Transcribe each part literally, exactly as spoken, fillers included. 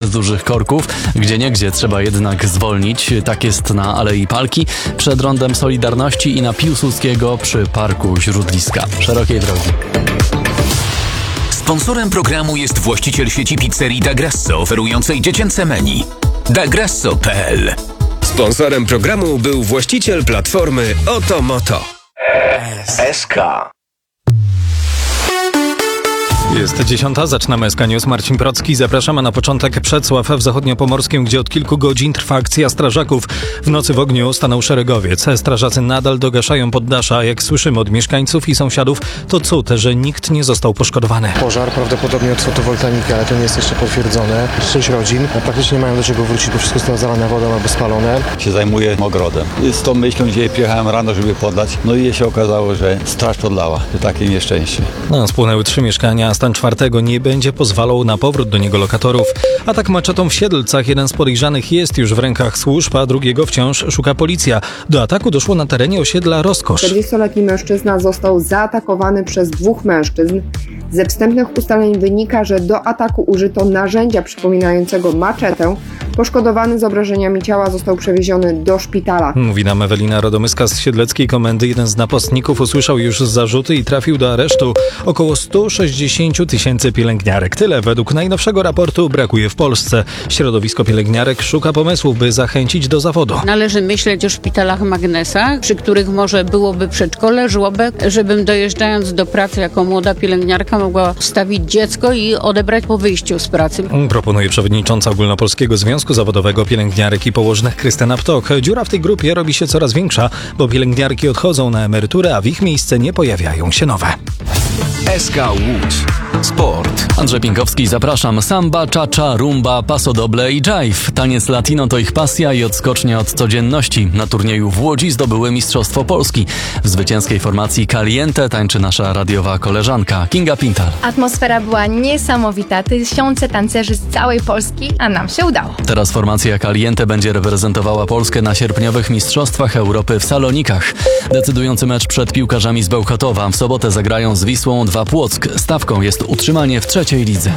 dużych korków. Gdzieniegdzie trzeba jednak zwolnić. Tak jest na Alei Palki, przed Rondem Solidarności i na Piłsudskiego przy Parku Śródliska. Szerokiej drogi. Sponsorem programu jest właściciel sieci pizzerii Da Grasso, oferującej dziecięce menu. da grasso kropka p l. Sponsorem programu był właściciel platformy Oto Moto. S K. Jest dziesiąta, zaczynamy S K News. Marcin Procki, zapraszamy na początek Przedsław w Zachodniopomorskiem, gdzie od kilku godzin trwa akcja strażaków. W nocy w ogniu stanął szeregowiec. Strażacy nadal dogaszają poddasze. Jak słyszymy od mieszkańców i sąsiadów, to cud, że nikt nie został poszkodowany. Pożar prawdopodobnie od fotowoltaiki, ale to nie jest jeszcze potwierdzone. Sześć rodzin praktycznie nie mają do czego wrócić, bo wszystko zostało zalane wodą albo spalone. Się zajmuję ogrodem. Z tą myślą dzisiaj przyjechałem rano, żeby podlać. No i się okazało, że straż podlała. To takie nieszczęście. No, spłonęły trzy mieszkania. Stan czwartego nie będzie pozwalał na powrót do niego lokatorów. Atak maczetą w Siedlcach. Jeden z podejrzanych jest już w rękach służb, a drugiego wciąż szuka policja. Do ataku doszło na terenie osiedla Rozkosz. czterdziestoletni mężczyzna został zaatakowany przez dwóch mężczyzn. Ze wstępnych ustaleń wynika, że do ataku użyto narzędzia przypominającego maczetę. Poszkodowany z obrażeniami ciała został przewieziony do szpitala. Mówi nam Ewelina Radomyska z Siedleckiej Komendy. Jeden z napastników usłyszał już zarzuty i trafił do aresztu. Około sto sześćdziesiąt tysięcy pielęgniarek. Tyle według najnowszego raportu brakuje w Polsce. Środowisko pielęgniarek szuka pomysłów, by zachęcić do zawodu. Należy myśleć o szpitalach magnesach, przy których może byłoby przedszkole, żłobek, żebym dojeżdżając do pracy jako młoda pielęgniarka mogła wstawić dziecko i odebrać po wyjściu z pracy. Proponuje przewodnicząca Ogólnopolskiego Związku Zawodowego Pielęgniarek i Położnych Krystyna Ptok. Dziura w tej grupie robi się coraz większa, bo pielęgniarki odchodzą na emeryturę, a w ich miejsce nie pojawiają się nowe. S K Łódź. Sport. Andrzej Pinkowski, zapraszam. Samba, cha-cha, rumba, paso doble i jive. Taniec latino to ich pasja i odskocznia od codzienności. Na turnieju w Łodzi zdobyły Mistrzostwo Polski. W zwycięskiej formacji Caliente tańczy nasza radiowa koleżanka Kinga Pintal. Atmosfera była niesamowita. Tysiące tancerzy z całej Polski, a nam się udało. Teraz formacja Caliente będzie reprezentowała Polskę na sierpniowych Mistrzostwach Europy w Salonikach. Decydujący mecz przed piłkarzami z Bełchatowa. W sobotę zagrają z Wisłą dwa Płock. Stawką jest utrzymanie w trzeciej lidze.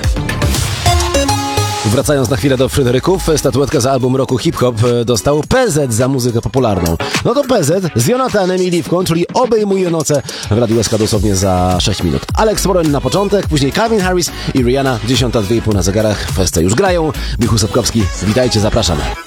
Wracając na chwilę do Fryderyków, statuetkę za album roku hip-hop dostał P Z za muzykę popularną. No to P Z z Jonatanem i Liwką, czyli obejmuje noce w Radiu S K dosłownie za sześć minut. Alex Warren na początek, później Calvin Harris i Rihanna, dziesiąta dwie i pół na zegarach. Feste już grają. Michał Sapkowski, witajcie, zapraszamy.